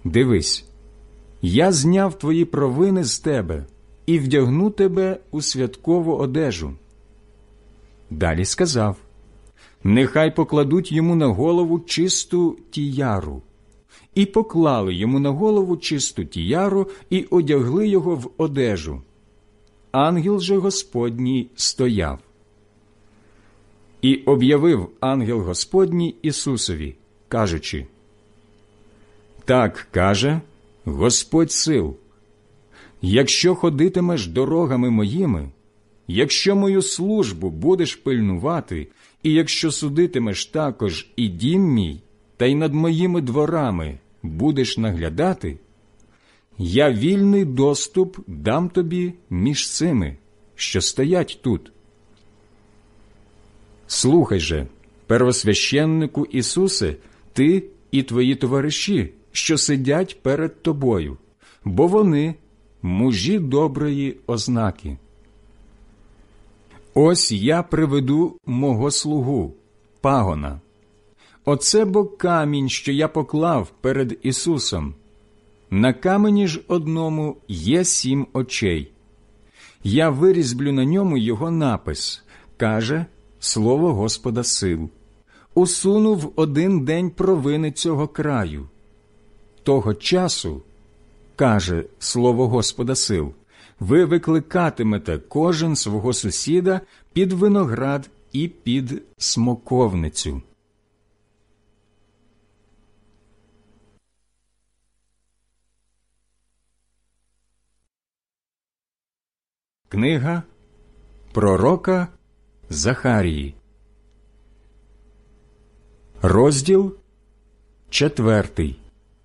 Дивись, я зняв твої провини з тебе і вдягну тебе у святкову одежу. Далі сказав: нехай покладуть йому на голову чисту тіяру. І поклали йому на голову чисту тіяру і одягли його в одежу. Ангел же Господній стояв. І об'явив ангел Господній Ісусові, кажучи: так каже Господь сил: якщо ходитимеш дорогами моїми, якщо мою службу будеш пильнувати, і якщо судитимеш також і дім мій, та й над моїми дворами будеш наглядати, я вільний доступ дам тобі між цими, що стоять тут. Слухай же, первосвященнику Ісусе, ти і твої товариші, що сидять перед тобою, бо вони мужі доброї ознаки. Ось я приведу мого слугу, пагона. Оце бо камінь, що я поклав перед Ісусом. На камені ж одному є 7 очей. Я вирізблю на ньому його напис, каже слово Господа сил. Усуну в один день провини цього краю. Того часу, каже слово Господа сил, ви викликатимете кожен свого сусіда під виноград і під смоковницю. Книга пророка Захарії. Розділ 4.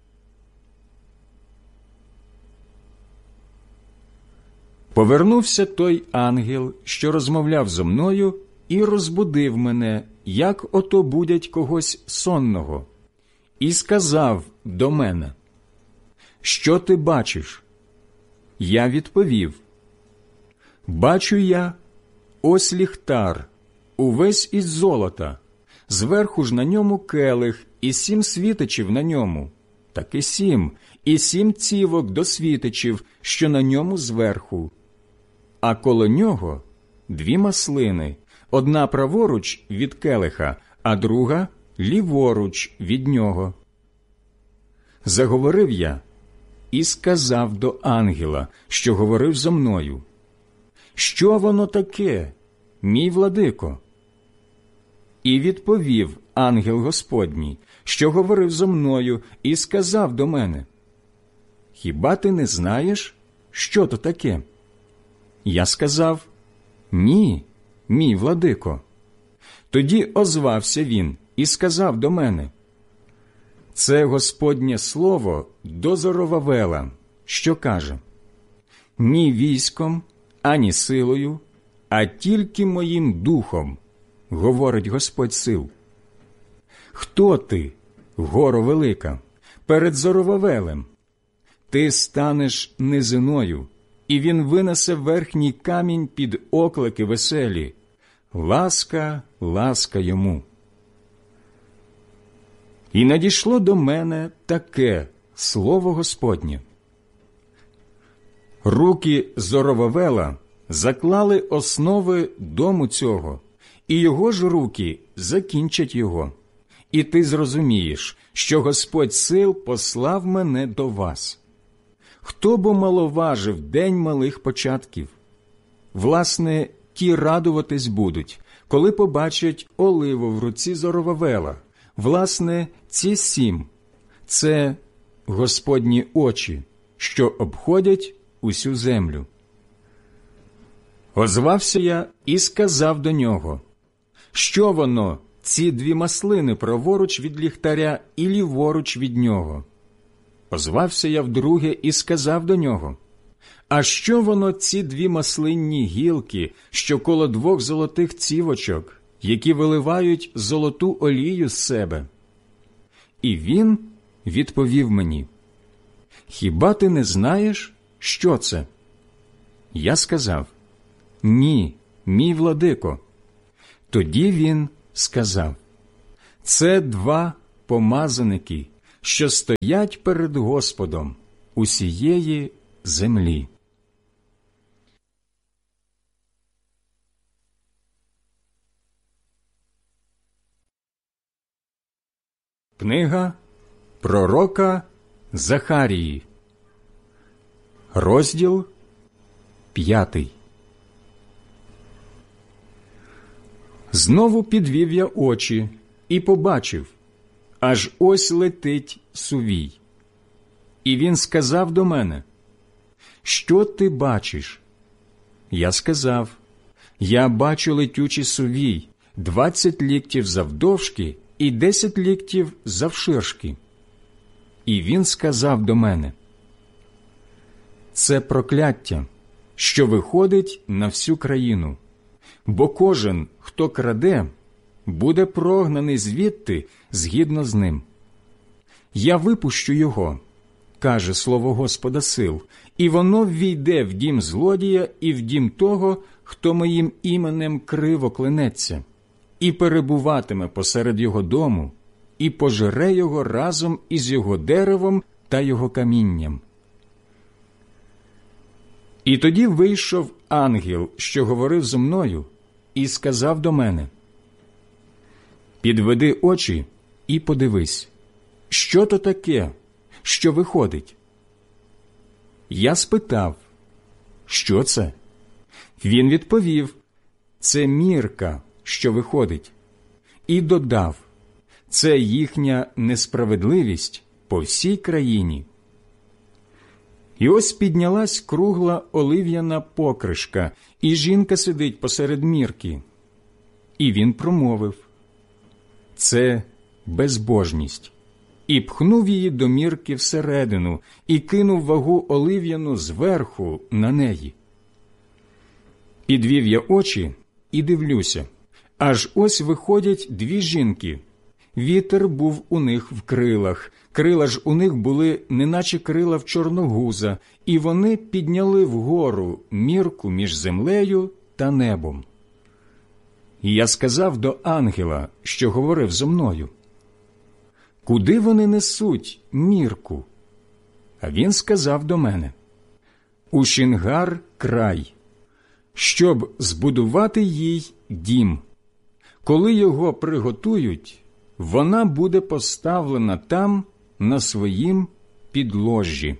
Повернувся той ангел, що розмовляв зо мною, і розбудив мене, як ото будять когось сонного, і сказав до мене: що ти бачиш? Я відповів: бачу я ось ліхтар, увесь із золота, зверху ж на ньому келих, і 7 світичів на ньому, таки 7, і 7 цівок до світичів, що на ньому зверху. А коло нього 2 маслини, одна праворуч від келиха, а друга ліворуч від нього. Заговорив я і сказав до ангела, що говорив зо мною: що воно таке, мій владико? І відповів ангел Господній, що говорив зо мною, і сказав до мене: хіба ти не знаєш, що то таке? Я сказав: ні, мій владико. Тоді озвався він і сказав до мене: це Господнє слово до Зоровавела, що каже: ні військом, ані силою, а тільки моїм духом, говорить Господь сил. Хто ти, горо велика, перед Зоровавелем? Ти станеш низиною, і він винесе верхній камінь під оклики веселі. Ласка, ласка йому. І надійшло до мене таке слово Господнє: руки Зоровавела заклали основи дому цього, і його ж руки закінчать його. І ти зрозумієш, що Господь сил послав мене до вас. Хто бо маловажив день малих початків? Власне, ті радуватись будуть, коли побачать оливу в руці Зоровавела. Власне, ці 7 – це Господні очі, що обходять усю землю. Озвався я і сказав до нього: що воно, ці 2 маслини праворуч від ліхтаря і ліворуч від нього? Озвався я вдруге і сказав до нього: а що воно, ці 2 маслинні гілки, що коло 2 золотих цівочок, які виливають золоту олію з себе? І він відповів мені: хіба ти не знаєш, що це? Я сказав: ні, мій владико. Тоді він сказав: це 2 помазаники, що стоять перед Господом усієї землі. Книга пророка Захарії, розділ 5. Знову підвів я очі і побачив, аж ось летить сувій. І він сказав до мене: «Що ти бачиш?» Я сказав: «Я бачу летючий сувій, 20 ліктів завдовжки і 10 ліктів завширшки». І він сказав до мене: «Це прокляття, що виходить на всю країну, бо кожен, хто краде, буде прогнаний звідти згідно з ним. Я випущу його, каже слово Господа сил, і воно ввійде в дім злодія і в дім того, хто моїм іменем криво клянеться, і перебуватиме посеред його дому, і пожере його разом із його деревом та його камінням». І тоді вийшов ангел, що говорив зо мною, і сказав до мене: «Підведи очі і подивись, що то таке, що виходить?» Я спитав: «Що це?» Він відповів: «Це мірка, що виходить». І додав: «Це їхня несправедливість по всій країні». І ось піднялась кругла олив'яна покришка, і жінка сидить посеред мірки. І він промовив: «Це безбожність», і пхнув її до мірки всередину, і кинув вагу олив'яну зверху на неї. Підвів я очі і дивлюся, аж ось виходять дві жінки. Вітер був у них в крилах, крила ж у них були неначе крила в чорногуза, і вони підняли вгору мірку між землею та небом. І я сказав до ангела, що говорив зо мною: «Куди вони несуть мірку?» А він сказав до мене: «У Шингар край, щоб збудувати їй дім. Коли його приготують, вона буде поставлена там на своїм підложжі».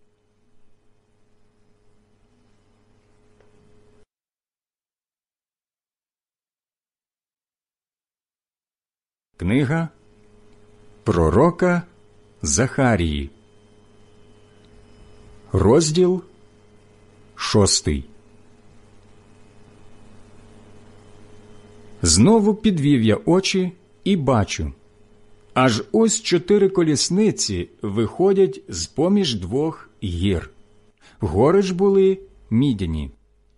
Книга пророка Захарії, розділ 6. Знову підвів я очі і бачу, аж ось 4 колісниці виходять з-поміж 2 гір. Гори ж були мідяні.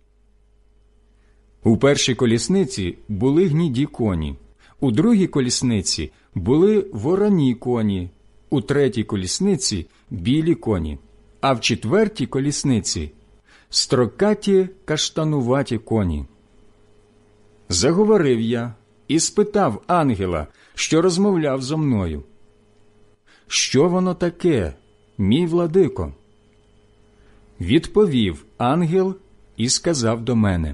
У першій колісниці були гніді коні, у другій колісниці були вороні коні, у третій колісниці білі коні, а в четвертій колісниці строкаті каштануваті коні. Заговорив я і спитав ангела, що розмовляв зо мною: «Що воно таке, мій владико?» Відповів ангел і сказав до мене: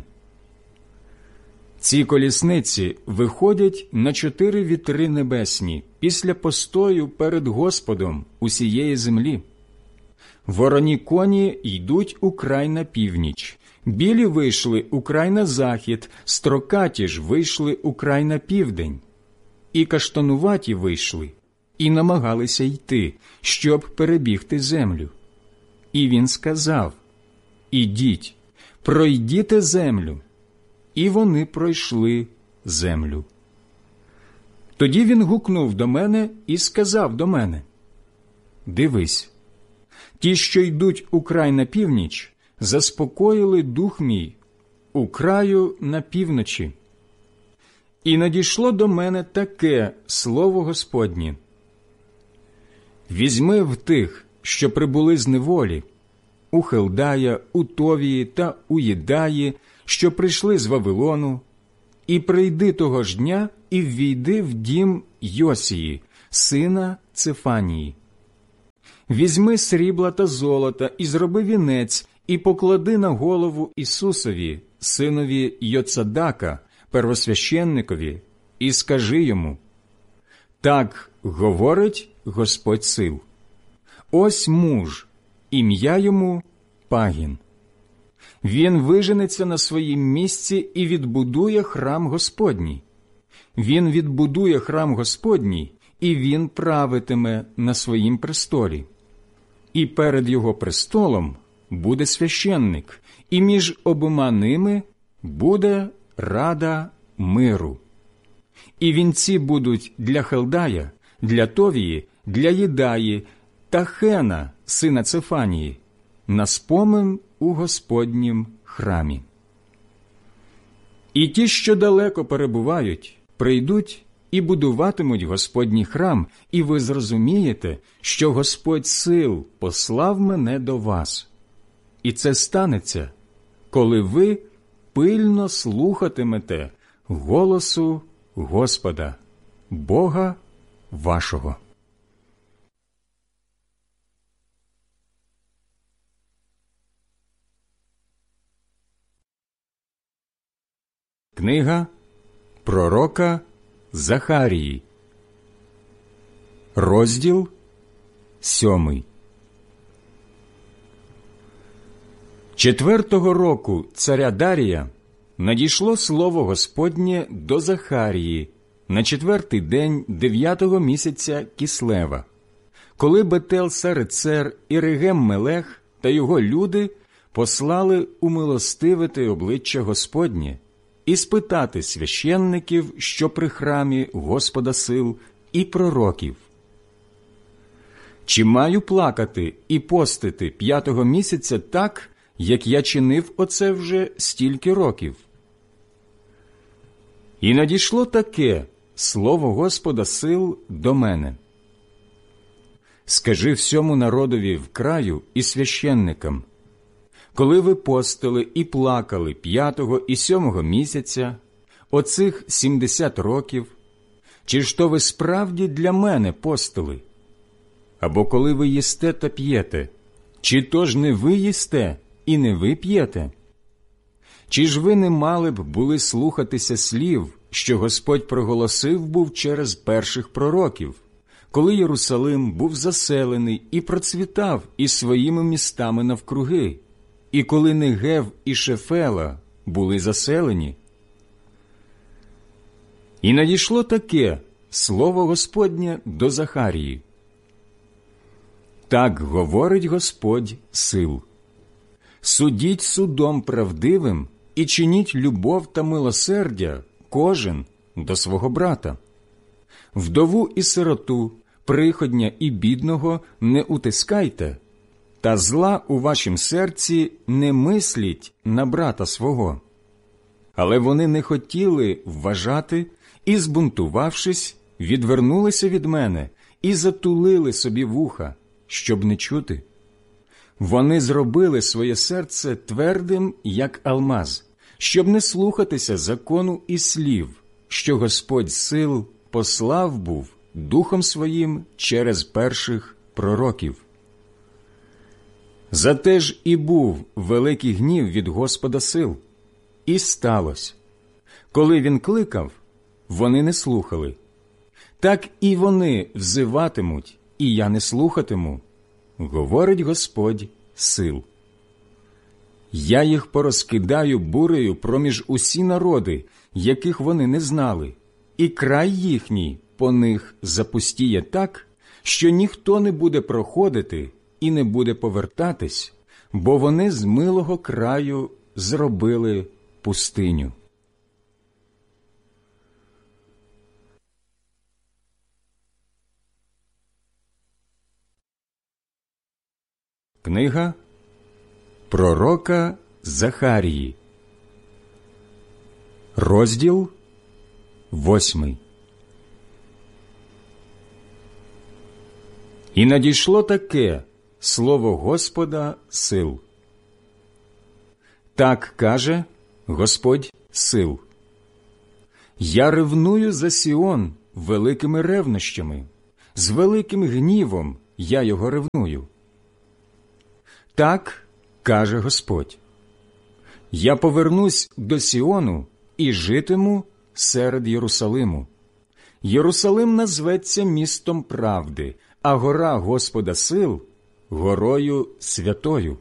«Ці колісниці виходять на 4 вітри небесні після постою перед Господом усієї землі. Вороні коні йдуть у край на північ, білі вийшли у край на захід, строкаті ж вийшли у край на південь, і каштануваті вийшли, і намагалися йти, щоб перебігти землю. І він сказав: «Ідіть, пройдіте землю». І вони пройшли землю. Тоді він гукнув до мене і сказав до мене: «Дивись, ті, що йдуть у край на північ, заспокоїли дух мій у краю на півночі». І надійшло до мене таке слово Господнє: «Візьми в тих, що прибули з неволі, у Хелдая, у Товії та у Єдаї, що прийшли з Вавилону, і прийди того ж дня і ввійди в дім Йосії, сина Цефанії, Візьми срібла та золота і зроби вінець, і поклади на голову Ісусові, синові Йоцадака, первосвященникові, і скажи йому: так говорить Господь сил. Ось муж, ім'я йому Пагін. Він виженеться на своїм місці і відбудує храм Господній. Він відбудує храм Господній, і він правитиме на своїм престолі. І перед його престолом буде священник, і між обома ними буде рада миру. І вінці будуть для Хелдая, для Товії, для Єдаї та Хена, сина Цефанії, на спомин у Господнім храмі. І ті, що далеко перебувають, прийдуть і будуватимуть Господній храм, і ви зрозумієте, що Господь сил послав мене до вас. І це станеться, коли ви пильно слухатимете голосу Господа, Бога вашого. Книга пророка Захарії, розділ 7. 4-го року царя Дарія надійшло слово Господнє до Захарії на 4-й день 9-го місяця Кислева, коли Бетел-Сарецер і Регем-Мелех та його люди послали умилостивити обличчя Господнє і спитати священників, що при храмі Господа сил, і пророків: чи маю плакати і постити 5-го місяця так, як я чинив оце вже стільки років? І надійшло таке слово Господа сил до мене: скажи всьому народові в краю і священникам: коли ви постили і плакали 5-го і 7-го місяця, оцих 70 років, чи ж то ви справді для мене постили? Або коли ви їсте та п'єте, чи то ж не ви їсте і не ви п'єте? Чи ж ви не мали б були слухатися слів, що Господь проголосив був через перших пророків, коли Єрусалим був заселений і процвітав із своїми містами навкруги, і коли Негев і Шефела були заселені? І надійшло таке слово Господнє до Захарії: так говорить Господь сил. Судіть судом правдивим і чиніть любов та милосердя кожен до свого брата. Вдову і сироту, приходня і бідного не утискайте, та зла у вашім серці не мисліть на брата свого. Але вони не хотіли вважати і, збунтувавшись, відвернулися від мене і затулили собі вуха, щоб не чути. Вони зробили своє серце твердим, як алмаз, щоб не слухатися закону і слів, що Господь сил послав був Духом Своїм через перших пророків. Зате ж і був великий гнів від Господа сил. І сталося, коли він кликав, вони не слухали. Так і вони взиватимуть, і я не слухатиму, говорить Господь сил. Я їх порозкидаю бурею проміж усі народи, яких вони не знали, і край їхній по них запустіє так, що ніхто не буде проходити і не буде повертатись, бо вони з милого краю зробили пустиню. Книга пророка Захарії, розділ 8. І надійшло таке слово Господа сил. Так каже Господь сил: я ревную за Сіон великими ревнощами, з великим гнівом я його ревную? Так каже Господь: я повернусь до Сіону і житиму серед Єрусалиму. Єрусалим назветься містом правди, а гора Господа сил – горою святою.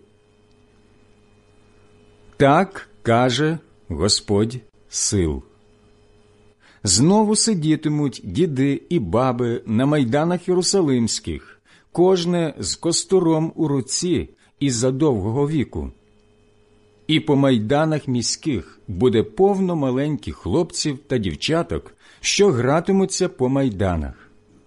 Так каже Господь сил. Знову сидітимуть діди і баби на майданах єрусалимських, кожне з костуром у руці із-за довгого віку. І по майданах міських буде повно маленьких хлопців та дівчаток, що гратимуться по майданах.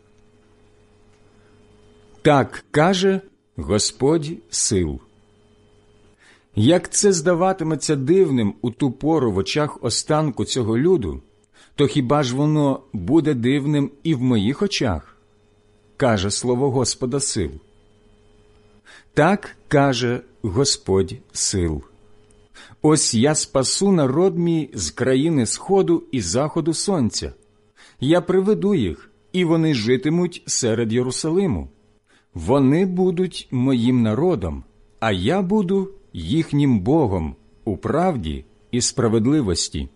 Так каже Господь сил. Як це здаватиметься дивним у ту пору в очах останку цього люду, то хіба ж воно буде дивним і в моїх очах? Каже слово Господа сил. Так каже Господь сил. Ось я спасу народ мій з країни сходу і заходу сонця. Я приведу їх, і вони житимуть серед Єрусалиму. Вони будуть моїм народом, а я буду їхнім Богом у правді і справедливості.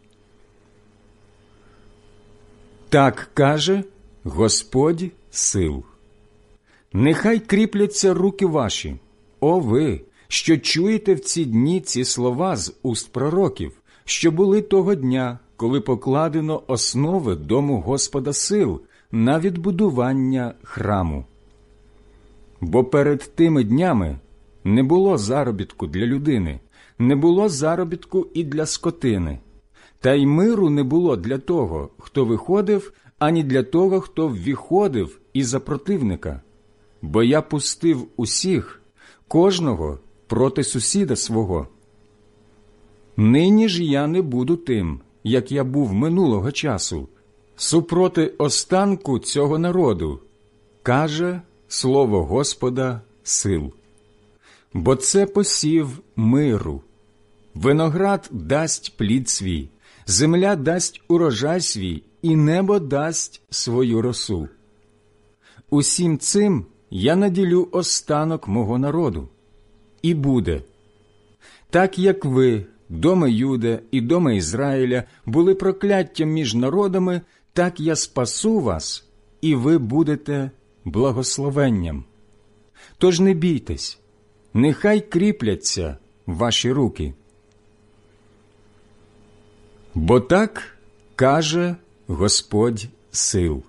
Так каже Господь сил. Нехай кріпляться руки ваші, о ви, що чуєте в ці дні ці слова з уст пророків, що були того дня, коли покладено основи дому Господа сил на відбудування храму. Бо перед тими днями не було заробітку для людини, не було заробітку і для скотини, та й миру не було для того, хто виходив, ані для того, хто ввіходив із-за противника. Бо я пустив усіх, кожного проти сусіда свого. Нині ж я не буду тим, як я був минулого часу, супроти останку цього народу, каже слово Господа сил. Бо це посів миру. Виноград дасть плід свій, земля дасть урожай свій, і небо дасть свою росу. Усім цим я наділю останок мого народу. І буде. Так як ви, доме Юда і доме Ізраїля, були прокляттям між народами, так я спасу вас, і ви будете благословенням. Тож не бійтесь, нехай кріпляться ваші руки. Бо так каже Господь сил.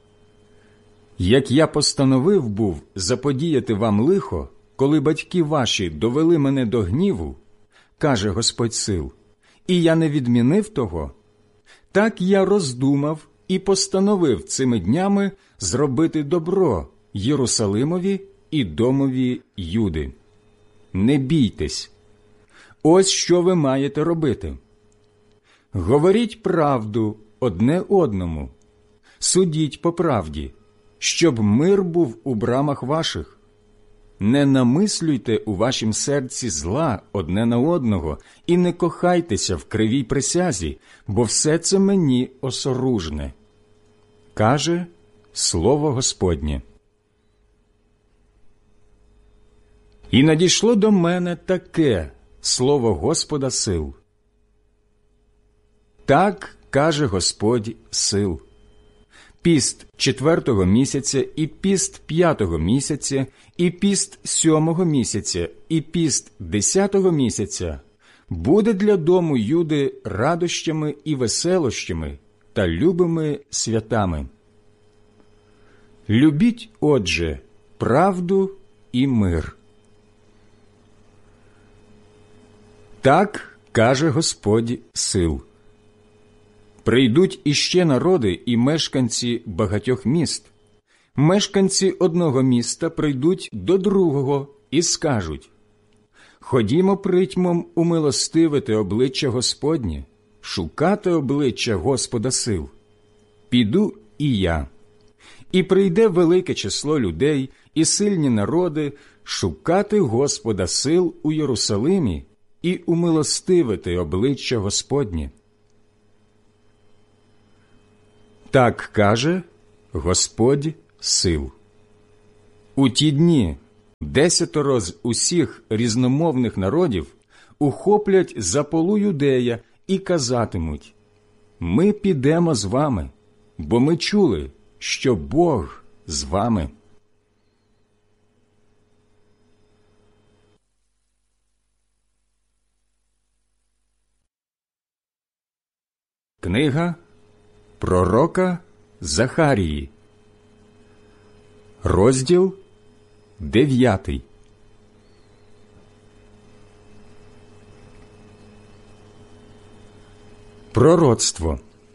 Як я постановив був заподіяти вам лихо, коли батьки ваші довели мене до гніву, каже Господь сил, і я не відмінив того, так я роздумав і постановив цими днями зробити добро Єрусалимові і домові Юди. Не бійтесь. Ось що ви маєте робити. Говоріть правду одне одному, судіть по правді, щоб мир був у брамах ваших. Не намислюйте у вашім серці зла одне на одного і не кохайтеся в кривій присязі, бо все це мені осоружне. Каже слово Господнє. І надійшло до мене таке слово Господа сил. Так каже Господь сил. Піст 4-го місяця, і піст 5-го місяця, і піст 7-го місяця, і піст 10-го місяця буде для дому Юди радощами і веселощами та любими святами. Любіть, отже, правду і мир. Так каже Господь сил. Прийдуть іще народи і мешканці багатьох міст. Мешканці одного міста прийдуть до другого і скажуть: «Ходімо притьмом умилостивити обличчя Господнє, шукати обличчя Господа сил. Піду і я». І прийде велике число людей і сильні народи шукати Господа сил у Єрусалимі і умилостивити обличчя Господнє. Так каже Господь сил. У ті дні 10 з усіх різномовних народів ухоплять за полу Юдея і казатимуть: «Ми підемо з вами, бо ми чули, що Бог з вами». Книга пророка Захарії, розділ 9. Пророцтво.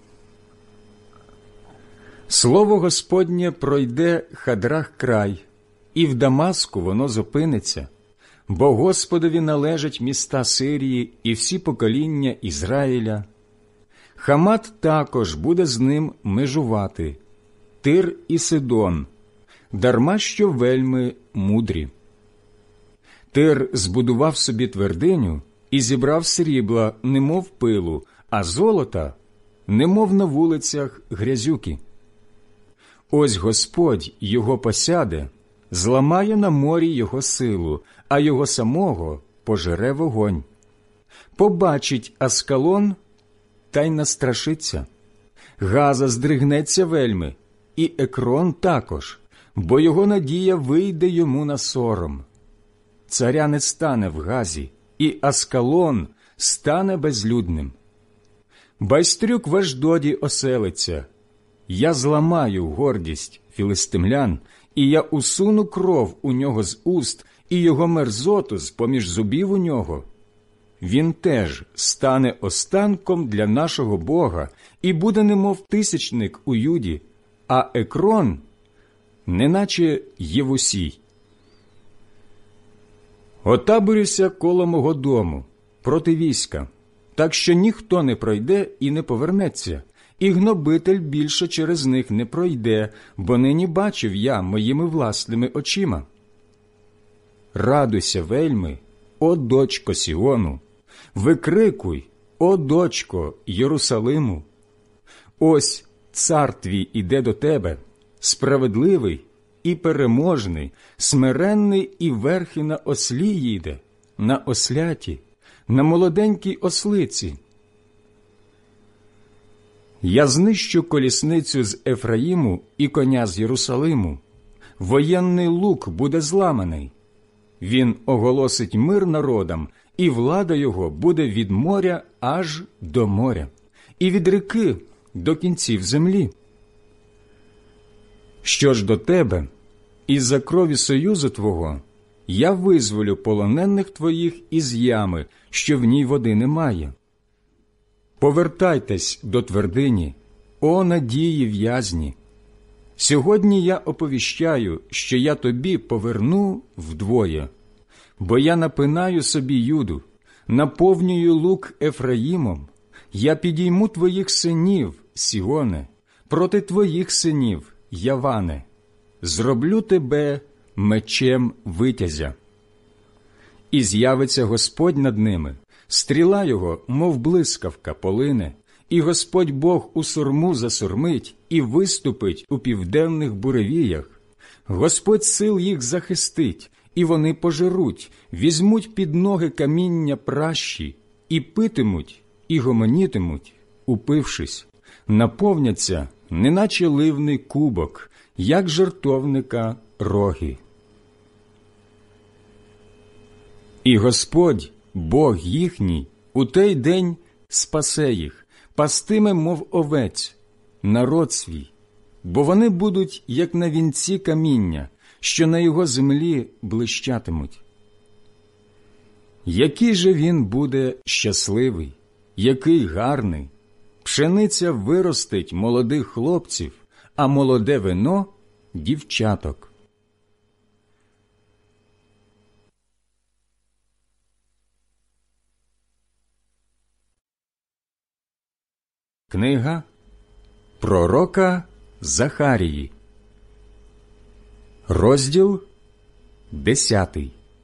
Слово Господнє пройде Хадрах край, і в Дамаску воно зупиниться, бо Господові належать міста Сирії і всі покоління Ізраїля. Хамат також буде з ним межувати, Тир і Сидон, дарма що вельми мудрі. Тир збудував собі твердиню і зібрав срібла, немов пилу, а золота, немов на вулицях грязюки. Ось Господь його посяде, зламає на морі його силу, а його самого пожере вогонь. Побачить Аскалон, та й настрашиться. Газа здригнеться вельми, і Екрон також, бо його надія вийде йому на сором. Царя не стане в Газі, і Аскалон стане безлюдним. Байстрюк в Ашдоді оселиться. Я зламаю гордість філистимлян, і я усуну кров у нього з уст, і його мерзоту з-поміж зубів у нього. Він теж стане останком для нашого Бога і буде немов тисячник у Юді, а Екрон – неначе Євусій. Отаборюся коло мого дому проти війська, так що ніхто не пройде і не повернеться, і гнобитель більше через них не пройде, бо нині бачив я моїми власними очима. Радуйся вельми, о дочко Сіону! Викрикуй, о дочко Єрусалиму! Ось цар твій іде до тебе, справедливий і переможний, смиренний і верхи на ослі їде, на осляті, на молоденькій ослиці. Я знищу колісницю з Ефраїму і коня з Єрусалиму. Воєнний лук буде зламаний. Він оголосить мир народам, і влада його буде від моря аж до моря, і від ріки до кінців землі. Що ж до тебе, із-за крові союзу твого, я визволю полонених твоїх із ями, що в ній води немає. Повертайтесь до твердині, о надії в'язні. Сьогодні я оповіщаю, що я тобі поверну вдвоє. Бо я напинаю собі Юду, наповнюю лук Ефраїмом, я підійму твоїх синів, Сіоне, проти твоїх синів, Яване, зроблю тебе мечем витязя. І з'явиться Господь над ними, стріла його, мов блискавка, полине, і Господь Бог у сурму засурмить і виступить у південних буревіях. Господь сил їх захистить, і вони пожеруть, візьмуть під ноги каміння пращі, і питимуть, і гомонітимуть, упившись, наповняться, неначе ливний кубок, як жертовника роги. І Господь, Бог їхній, у той день спасе їх, пастиме, мов овець, народ свій, бо вони будуть, як на вінці каміння, що на його землі блищатимуть. Який же він буде щасливий, який гарний! Пшениця виростить молодих хлопців, а молоде вино – дівчаток. Книга пророка Захарії, розділ 10.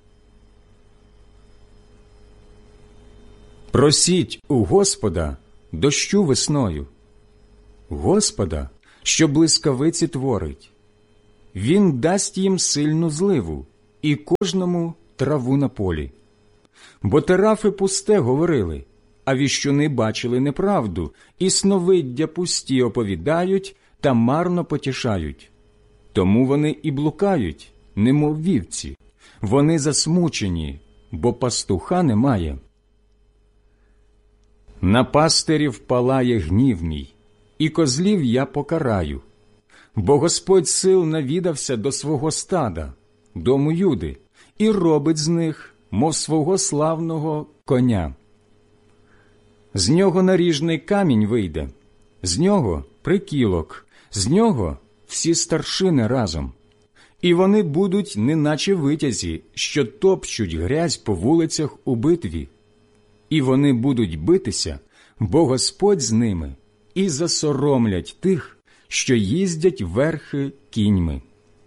Просіть у Господа дощу весною, Господа, що блискавиці творить. він дасть їм сильну зливу, і кожному траву на полі. Бо терафи пусте говорили, а віщуни бачили неправду, і сновиддя пусті оповідають та марно потішають. Тому вони і блукають, немов вівці, вони засмучені, бо пастуха немає. На пастирів палає гнів мій, і козлів я покараю, бо Господь сил навідався до свого стада, дому Юди, і робить з них, мов свого славного коня. З нього наріжний камінь вийде, з нього прикілок, з нього всі старшини разом. І вони будуть неначе витязі, що топчуть грязь по вулицях у битві. І вони будуть битися, бо Господь з ними, і засоромлять тих, що їздять верхи кіньми.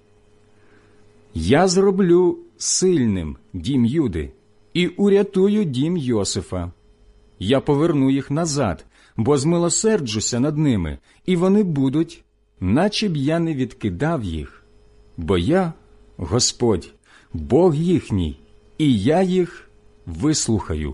Я зроблю сильним дім Юди і урятую дім Йосифа. Я поверну їх назад, бо змилосерджуся над ними, і вони будуть, наче б я не відкидав їх. Бо я, Господь, Бог їхній, і я їх вислухаю.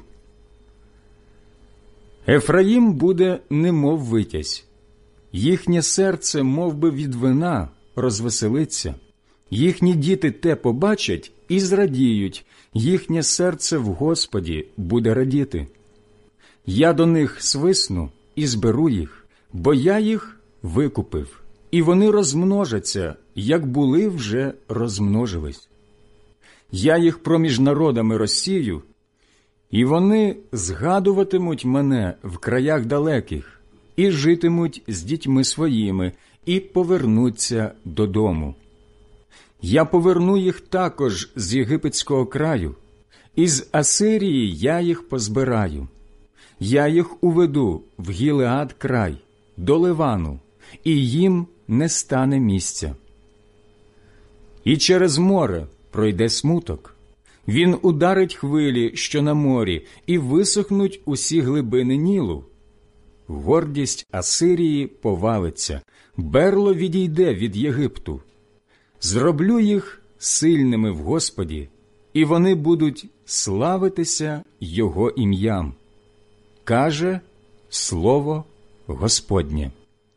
Ефраїм буде немов витязь, їхнє серце мов би від вина розвеселиться, їхні діти те побачать і зрадіють, їхнє серце в Господі буде радіти. Я до них свисну і зберу їх, бо я їх викупив, і вони розмножаться, як були вже розмножились. Я їх проміж народами розсію, і вони згадуватимуть мене в краях далеких, і житимуть з дітьми своїми, і повернуться додому. Я поверну їх також з єгипетського краю, і з Асирії я їх позбираю. Я їх уведу в Гілеад край, до Ливану, і їм не стане місця. І через море пройде смуток. Він ударить хвилі, що на морі, і висохнуть усі глибини Нілу. Гордість Асирії повалиться, берло відійде від Єгипту. Зроблю їх сильними в Господі, і вони будуть славитися Його ім'ям. Каже Слово Господнє.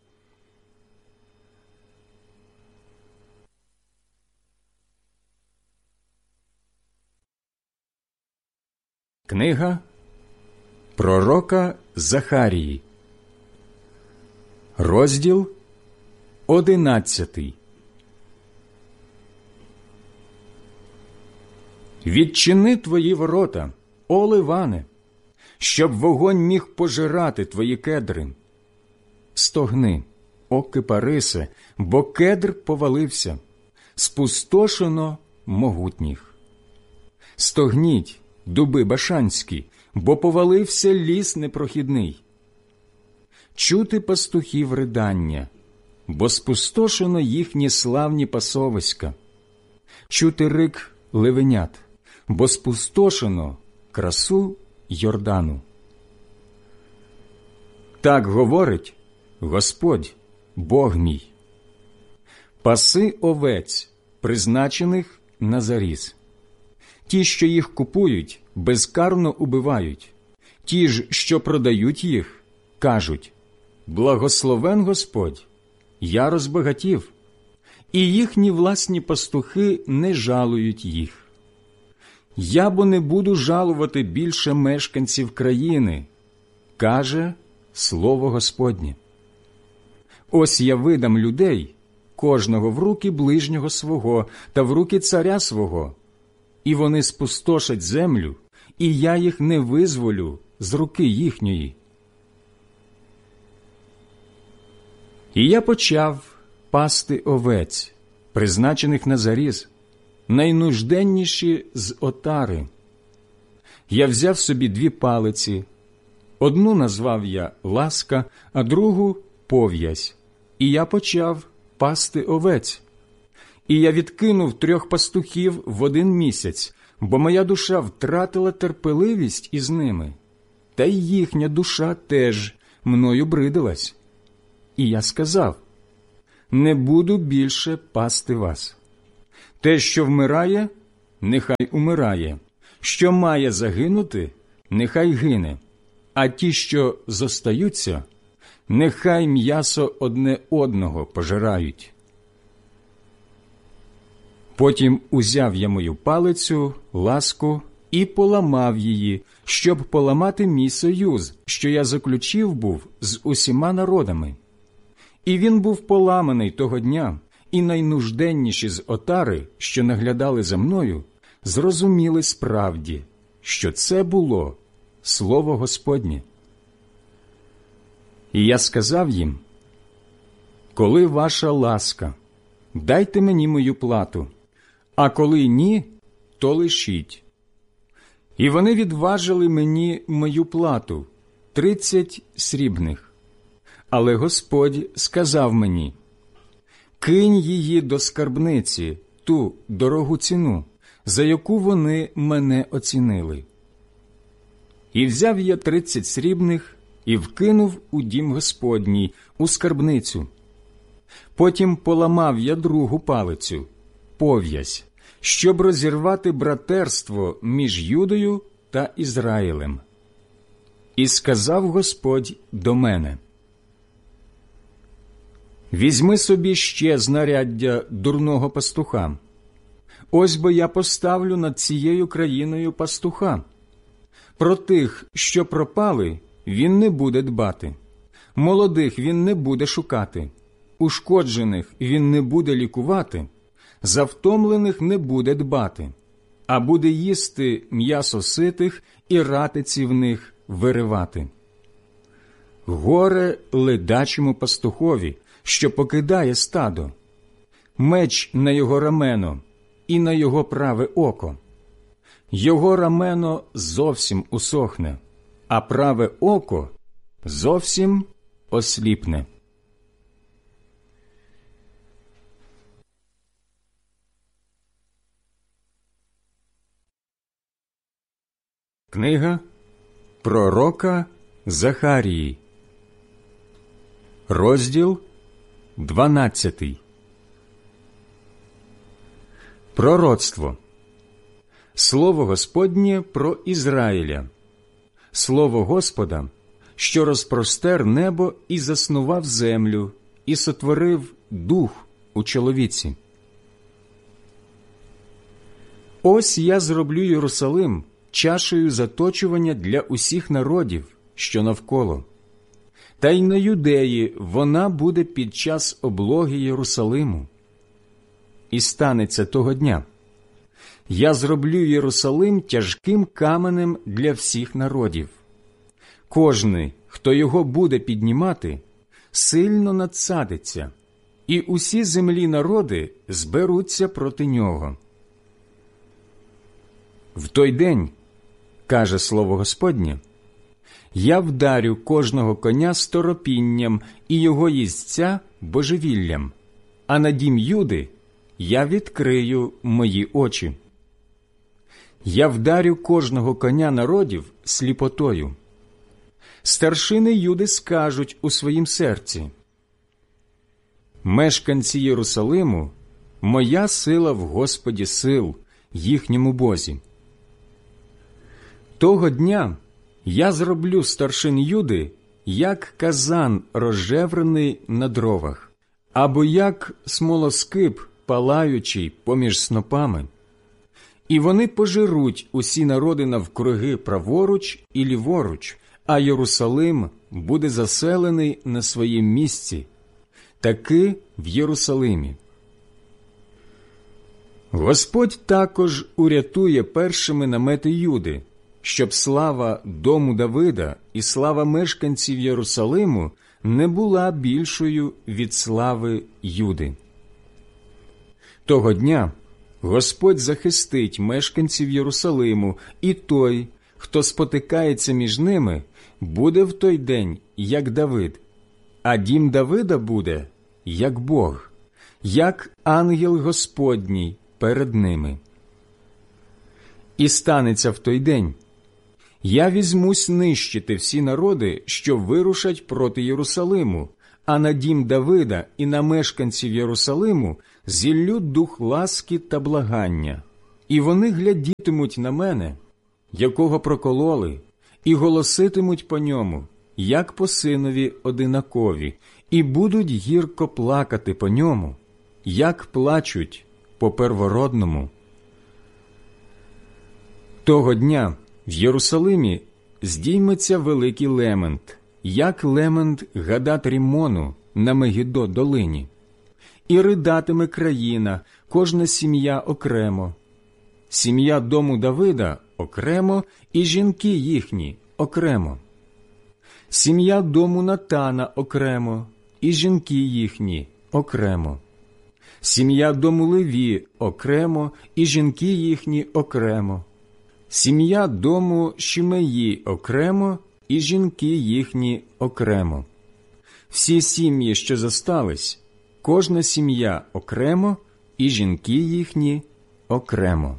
Книга пророка Захарії, розділ 11. Відчини твої ворота, о Ливане, щоб вогонь міг пожирати твої кедри. Стогни, о кипарисе, бо кедр повалився, спустошено могутніх. Стогніть, дуби башанські, бо повалився ліс непрохідний. Чути пастухів ридання, бо спустошено їхні славні пасовиська. Чути рик ливенят, бо спустошено красу Йордану. Так говорить Господь, Бог мій. Паси овець, призначених на заріз. Ті, що їх купують, безкарно убивають. Ті ж, що продають їх, кажуть: «Благословен Господь, я розбагатів». І їхні власні пастухи не жалують їх. Я бо не буду жалувати більше мешканців країни, каже Слово Господнє. Ось я видам людей, кожного в руки ближнього свого та в руки царя свого, і вони спустошать землю, і я їх не визволю з руки їхньої. І я почав пасти овець, призначених на заріз, найнужденніші з отари. Я взяв собі 2 палиці, одну назвав я Ласка, а другу Пов'язь, і я почав пасти овець. І я відкинув 3 пастухів в 1 місяць, бо моя душа втратила терпеливість із ними, та й їхня душа теж мною бридилась. І я сказав: не буду більше пасти вас. Те, що вмирає, нехай умирає, що має загинути, нехай гине, а ті, що зостаються, нехай м'ясо одне одного пожирають. Потім узяв я мою палицю, ласку, і поламав її, щоб поламати мій союз, що я заключив був з усіма народами. І він був поламаний того дня, і найнужденніші з отари, що наглядали за мною, зрозуміли справді, що це було слово Господнє. І я сказав їм: коли ваша ласка, дайте мені мою плату, а коли ні, то лишіть. І вони відважили мені мою плату 30 срібних. Але Господь сказав мені: кинь її до скарбниці, ту дорогу ціну, за яку вони мене оцінили. І взяв я 30 срібних і вкинув у дім Господній, у скарбницю. Потім поламав я другу палицю, пов'язь, щоб розірвати братерство між Юдою та Ізраїлем. І сказав Господь до мене: візьми собі ще знаряддя дурного пастуха. Ось бо я поставлю над цією країною пастуха. Про тих, що пропали, він не буде дбати. Молодих він не буде шукати. Ушкоджених він не буде лікувати. За втомлених не буде дбати, а буде їсти м'ясо ситих і ратиці в них виривати. Горе ледачому пастухові, що покидає стадо, меч на його рамено і на його праве око. Його рамено зовсім усохне, а праве око зовсім осліпне. Книга пророка Захарії, розділ 12. Пророцтво. Слово Господнє про Ізраїля. Слово Господа, що розпростер небо і заснував землю, і сотворив дух у чоловіці. Ось я зроблю Єрусалим чашею заточування для усіх народів, що навколо. Та й на Юдеї вона буде під час облоги Єрусалиму. І станеться того дня: я зроблю Єрусалим тяжким каменем для всіх народів. Кожний, хто його буде піднімати, сильно надсадиться, і усі землі народи зберуться проти нього. В той день, каже слово Господнє, я вдарю кожного коня сторопінням і його їздця божевіллям, а на дім Юди я відкрию мої очі. Я вдарю кожного коня народів сліпотою. Старшини Юди скажуть у своїм серці: мешканці Єрусалиму, моя сила в Господі сил, їхньому Бозі. Того дня я зроблю старшин Юди, як казан розжеврений на дровах, або як смолоскип, палаючий поміж снопами. І вони пожируть усі народи навкруги праворуч і ліворуч, а Єрусалим буде заселений на своїм місці, таки в Єрусалимі. Господь також урятує першими намети Юди, щоб слава дому Давида і слава мешканців Єрусалиму не була більшою від слави Юди. Того дня Господь захистить мешканців Єрусалиму, і той, хто спотикається між ними, буде в той день, як Давид, а дім Давида буде, як Бог, як ангел Господній перед ними. І станеться в той день: я візьмусь нищити всі народи, що вирушать проти Єрусалиму, а на дім Давида і на мешканців Єрусалиму зіллю дух ласки та благання, і вони глядітимуть на мене, якого прокололи, і голоситимуть по ньому, як по синові одинакові, і будуть гірко плакати по ньому, як плачуть по первородному. Того дня в Єрусалимі здійметься великий лемент, як лемент Гадат-Рімону на Мегідо-долині. І ридатиме країна, кожна сім'я окремо. Сім'я дому Давида окремо, і жінки їхні окремо. Сім'я дому Натана окремо, і жінки їхні окремо. Сім'я дому Леві окремо, і жінки їхні окремо. Сім'я дому Шимеї окремо, і жінки їхні окремо. Всі сім'ї, що зостались, кожна сім'я окремо, і жінки їхні окремо.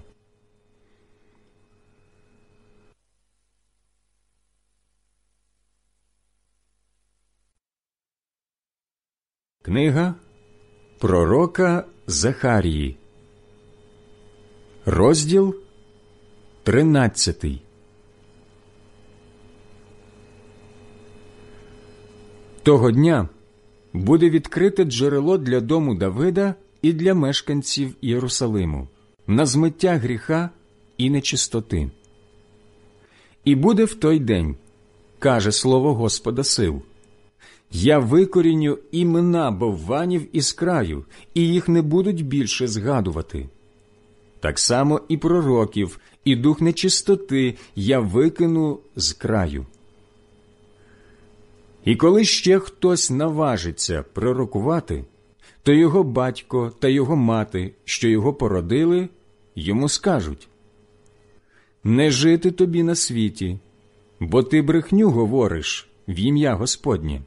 Книга пророка Захарії, розділ 13. Того дня буде відкрите джерело для дому Давида і для мешканців Єрусалиму на змиття гріха і нечистоти. І буде в той день, каже слово Господа сил, я викоріню імена бовванів із краю, і їх не будуть більше згадувати. Так само і пророків, і дух нечистоти я викину з краю. І коли ще хтось наважиться пророкувати, то його батько та його мати, що його породили, йому скажуть: «Не жити тобі на світі, бо ти брехню говориш в ім'я Господнє».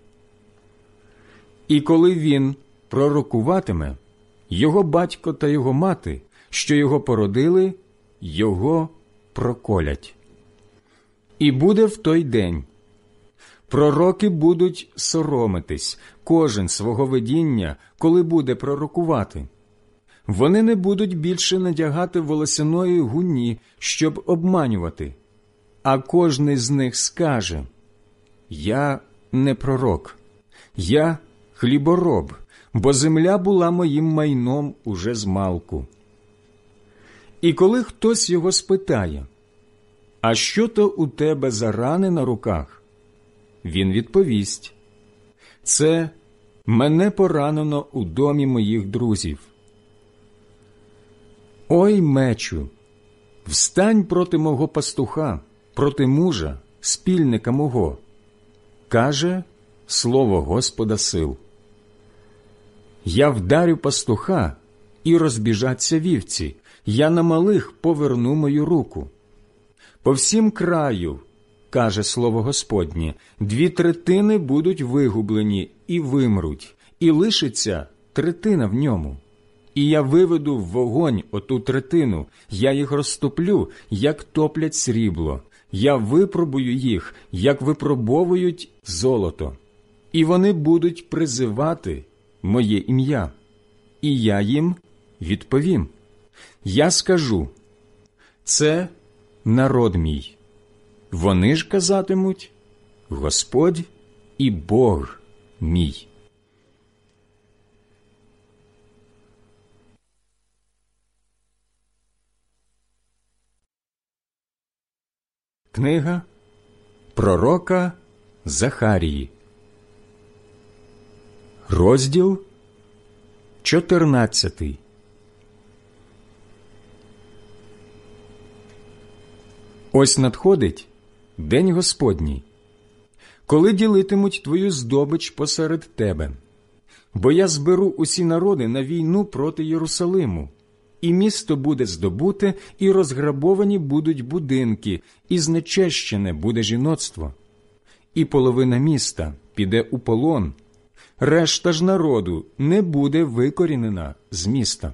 І коли він пророкуватиме, його батько та його мати, що його породили, його проколять. І буде в той день. Пророки будуть соромитись, кожен свого видіння, коли буде пророкувати. Вони не будуть більше надягати волосяної гуні, щоб обманювати. А кожний з них скаже: «Я не пророк, я хлібороб, бо земля була моїм майном уже змалку». І коли хтось його спитає: «А що то у тебе за рани на руках?» Він відповість: «Це мене поранено у домі моїх друзів». «Ой, мечу, встань проти мого пастуха, проти мужа, спільника мого», каже слово Господа сил. «Я вдарю пастуха, і розбіжаться вівці, я на малих поверну мою руку. По всім краю, каже слово Господнє, 2/3 будуть вигублені і вимруть, і лишиться 1/3 в ньому. І я виведу в вогонь оту 1/3, я їх розтоплю, як топлять срібло, я випробую їх, як випробовують золото. І вони будуть призивати моє ім'я, і я їм відповім. Я скажу: це народ мій. Вони ж казатимуть: Господь і Бог мій. Книга пророка Захарії, розділ 14. Ось надходить день Господній, коли ділитимуть твою здобич посеред тебе. Бо я зберу усі народи на війну проти Єрусалиму, і місто буде здобуте, і розграбовані будуть будинки, і знечещене буде жіноцтво. І половина міста піде у полон, решта ж народу не буде викорінена з міста.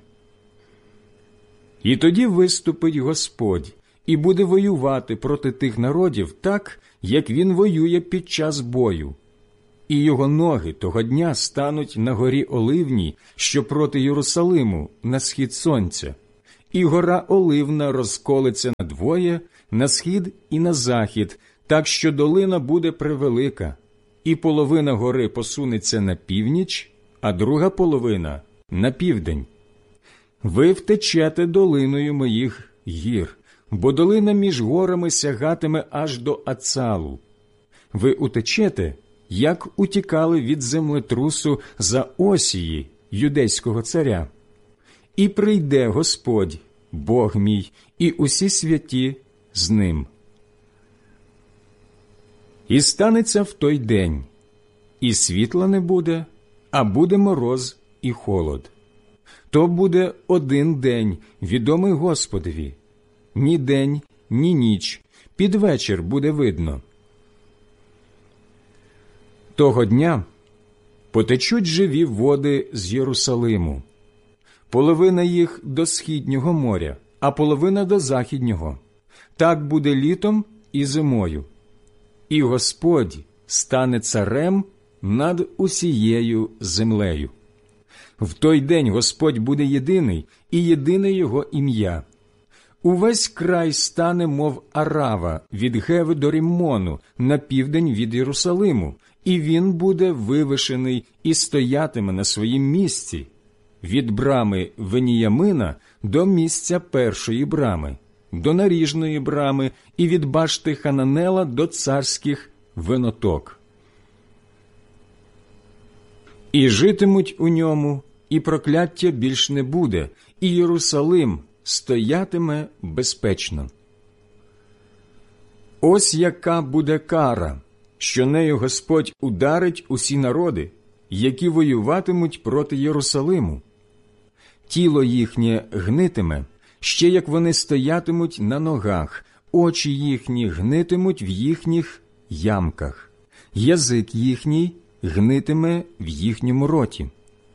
І тоді виступить Господь і буде воювати проти тих народів так, як він воює під час бою. і його ноги того дня стануть на горі Оливній, що проти Єрусалиму, на схід сонця, і гора Оливна розколеться надвоє, на схід і на захід, так що долина буде превелика, і половина гори посунеться на північ, а друга половина – на південь. Ви втечете долиною моїх гір, бо долина між горами сягатиме аж до Ацалу. Ви утечете, як утікали від землетрусу за Осії, юдейського царя. І прийде Господь, Бог мій, і усі святі з ним. І станеться в той день, і світла не буде, а буде мороз і холод. То буде один день, відомий Господові, ні день, ні ніч, під вечір буде видно. Того дня потечуть живі води з Єрусалиму, половина їх до східнього моря, а половина до західнього. Так буде літом і зимою. І Господь стане царем над усією землею. В той день Господь буде єдиний, і єдине його ім'я. Увесь край стане, мов Арава, від Геви до Ріммону, на південь від Єрусалиму, і він буде вивишений і стоятиме на своїм місці, від брами Веніямина до місця першої брами, до наріжної брами і від башти Хананела до царських виноток. І житимуть у ньому, і прокляття більш не буде, і Єрусалим стоятиме безпечно. Ось яка буде кара, що нею Господь ударить усі народи, які воюватимуть проти Єрусалиму. Тіло їхнє гнитиме, ще як вони стоятимуть на ногах, очі їхні гнитимуть в їхніх ямках, язик їхній гнитиме в їхньому роті.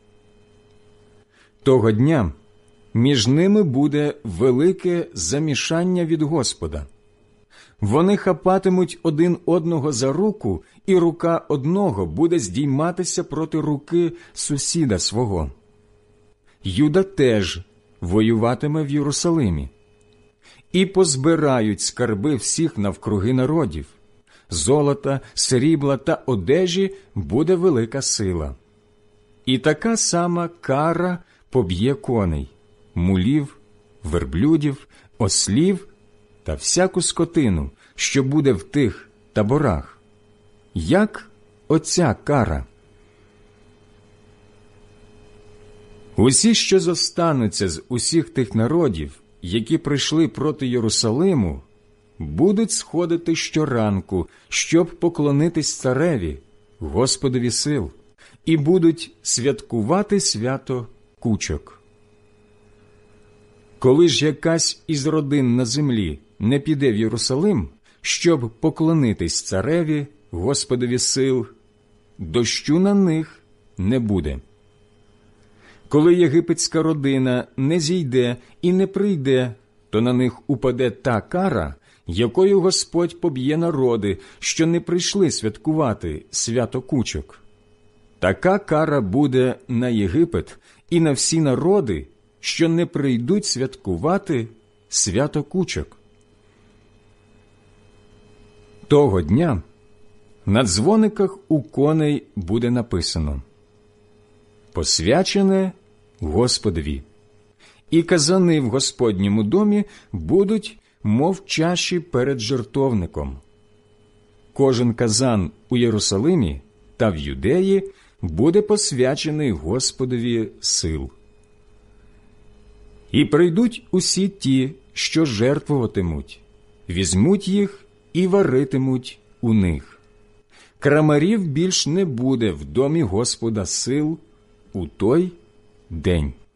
Того дня між ними буде велике замішання від Господа. Вони хапатимуть один одного за руку, і рука одного буде здійматися проти руки сусіда свого. Юда теж воюватиме в Єрусалимі. І позбирають скарби всіх навкруги народів. Золота, срібла та одежі буде велика сила. І така сама кара поб'є коней, мулів, верблюдів, ослів та всяку скотину, що буде в тих таборах. Як оця кара? Усі, що зостануться з усіх тих народів, які прийшли проти Єрусалиму, будуть сходити щоранку, щоб поклонитись цареві, Господові сил, і будуть святкувати свято кучок. Коли ж якась із родин на землі не піде в Єрусалим, щоб поклонитись цареві, Господові сил, дощу на них не буде. Коли єгипетська родина не зійде і не прийде, то на них упаде та кара, якою Господь поб'є народи, що не прийшли святкувати свято кучок. Така кара буде на Єгипет і на всі народи, що не прийдуть святкувати свято кучок. Того дня на дзвониках у коней буде написано: «Посвячене Господові». І казани в Господньому домі будуть, мов чаші перед жертовником. Кожен казан у Єрусалимі та в Юдеї буде посвячений Господові сил. І прийдуть усі ті, що жертвуватимуть, візьмуть їх і варитимуть у них. Крамарів більш не буде в домі Господа сил у той день.